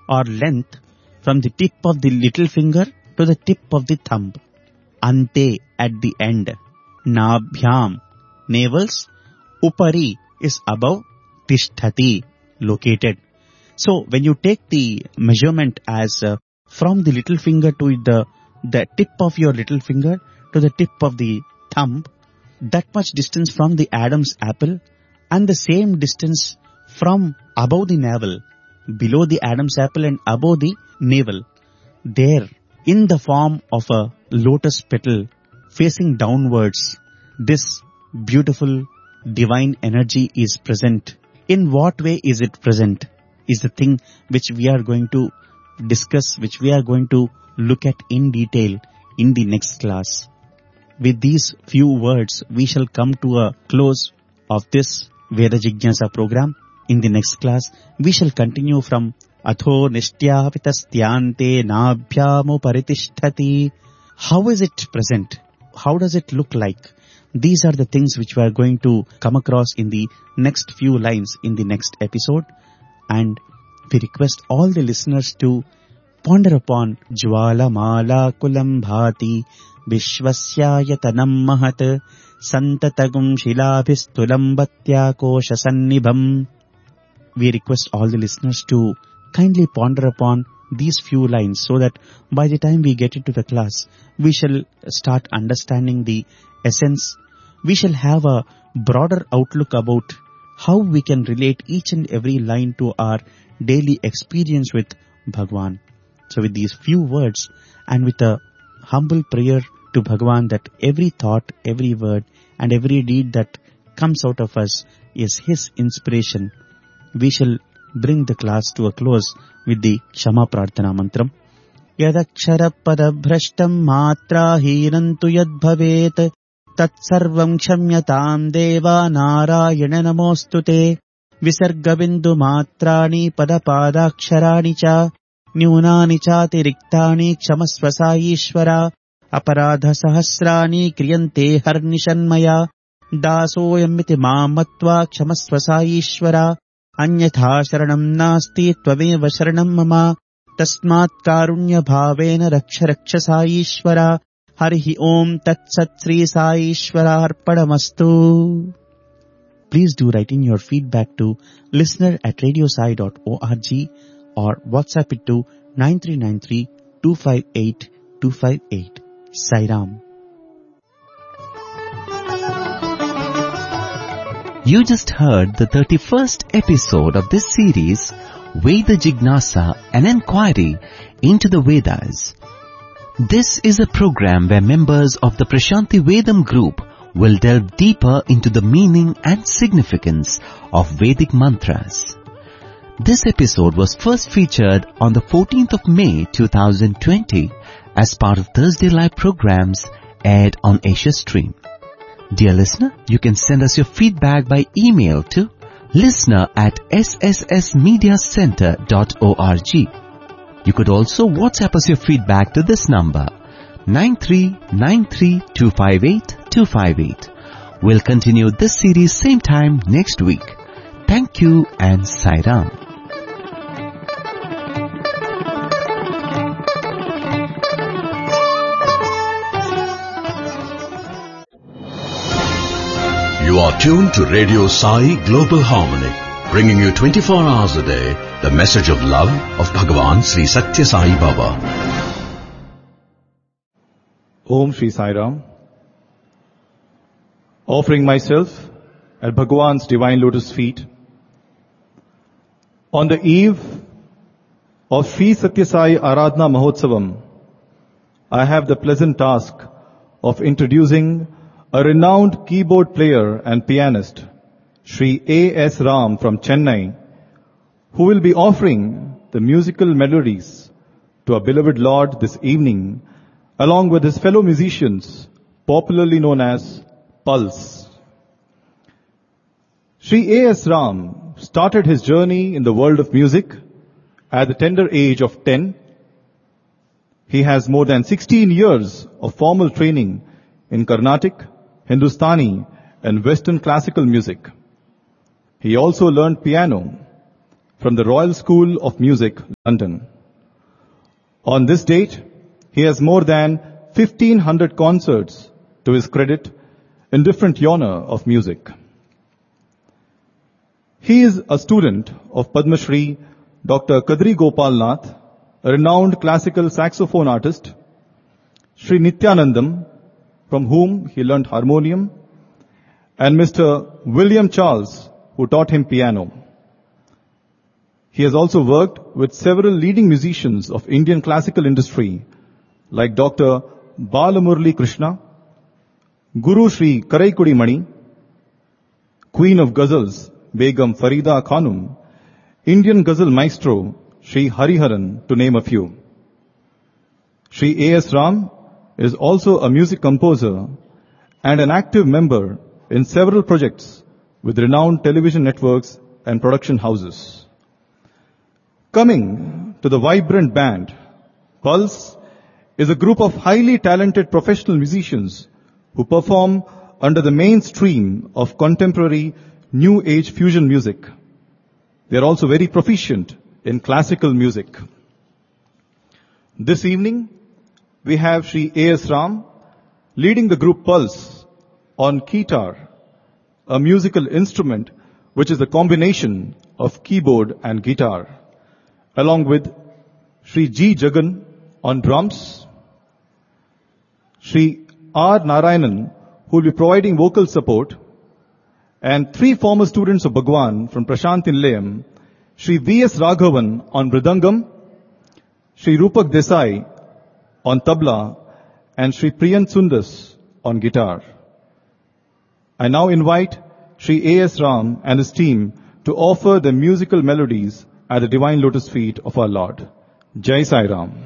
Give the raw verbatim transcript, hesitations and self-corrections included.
or length from the tip of the little finger to the tip of the thumb. Ante at the end. Nabhyam, navels. Upari is above. Tishtati, located. So when you take the measurement as uh, from the little finger to the, the tip of your little finger to the tip of the thumb, that much distance from the Adam's apple and the same distance from above the navel, below the Adam's apple and above the navel, there in the form of a lotus petal facing downwards, this beautiful divine energy is present. In what way is it present is the thing which we are going to discuss, which we are going to look at in detail in the next class. With these few words, we shall come to a close of this Veda Jignasa program. In the next class, we shall continue from Atho Nishtyapitasthyanте Nabhyamo Paritishthati. How is it present? How does it look like? These are the things which we are going to come across in the next few lines in the next episode. And we request all the listeners to ponder upon Jwala Mala Kulam Bhati Vishwasyayatanam Mahat Santatagum Shilabhistulam Bhatya Kosha Sannibham. We request all the listeners to kindly ponder upon these few lines so that by the time we get into the class, we shall start understanding the essence. We shall have a broader outlook about how we can relate each and every line to our daily experience with Bhagwan. So with these few words and with a humble prayer to Bhagwan that every thought, every word and every deed that comes out of us is His inspiration, we shall bring the class to a close with the Kshama Prarthana Mantram. Yadakshara padabhrashtam matra hirantu yad bhavet tat sarvam kshamyatam deva narayana namostute visarga bindu matrani padapadaksharaani cha nyunani cha tiriktani kshamasva saishvara aparadha sahasrani kriyante harnishanmaya dasoyamiti mamatva kshamasva saishvara anyatha sharanam nasti tvameva sharanam mama tasmat karunya bhavena raksha raksha saishvara harihi om tat sat sri saishvara arpadamastu. Please do write in your feedback to listener at radiosai dot org or WhatsApp it to nine three nine three two five eight two five eight. Sai Ram. You just heard the thirty-first episode of this series, Veda Jignasa, an inquiry into the Vedas. This is a program where members of the Prashanti Vedam group will delve deeper into the meaning and significance of Vedic mantras. This episode was first featured on the fourteenth of May two thousand twenty as part of Thursday Live programs aired on Asia Stream. Dear listener, you can send us your feedback by email to listener at s s s media center dot org. You could also WhatsApp us your feedback to this number, nine three nine three two five eight two five eight. We'll continue this series same time next week. Thank you and Sai Ram. You are tuned to Radio Sai Global Harmony, bringing you twenty-four hours a day the message of love of Bhagavan Sri Satya Sai Baba. Om Shri Sai Ram. Offering myself at Bhagavan's divine lotus feet on the eve of Shri Satya Sai Aradhana Mahotsavam, I have the pleasant task of introducing a renowned keyboard player and pianist, Shri A S Ram from Chennai, who will be offering the musical melodies to our beloved Lord this evening, along with his fellow musicians, popularly known as Pulse. Shri A S Ram started his journey in the world of music at the tender age of ten. He has more than sixteen years of formal training in Carnatic, Hindustani and Western classical music. He also learned piano from the Royal School of Music, London. On this date, he has more than fifteen hundred concerts to his credit in different genre of music. He is a student of Padma Shri Doctor Kadri Gopal Nath, a renowned classical saxophone artist, Shri Nityanandam, from whom he learnt harmonium, and Mister William Charles, who taught him piano. He has also worked with several leading musicians of Indian classical industry, like Doctor Balamurli Krishna, Guru Shri Karaikudi Mani, Queen of Ghazals, Begum Farida Khanum, Indian Ghazal Maestro, Shri Hariharan, to name a few. Shri A S Ram is also a music composer and an active member in several projects with renowned television networks and production houses. Coming to the vibrant band, Pulse is a group of highly talented professional musicians who perform under the mainstream of contemporary New Age fusion music. They are also very proficient in classical music. This evening, we have Shri A S Ram leading the group Pulse on Kitar, a musical instrument which is a combination of keyboard and guitar, along with Shri G. Jagan on drums, Shri R. Narayanan, who will be providing vocal support, and three former students of Bhagwan from Prashanti Nilayam, Shri V S. Raghavan on Mridangam, Shri Rupak Desai on tabla, and Shri Priyan Sundas on guitar. I now invite Shri A S Ram and his team to offer the musical melodies at the divine lotus feet of our Lord. Jai Sai Ram.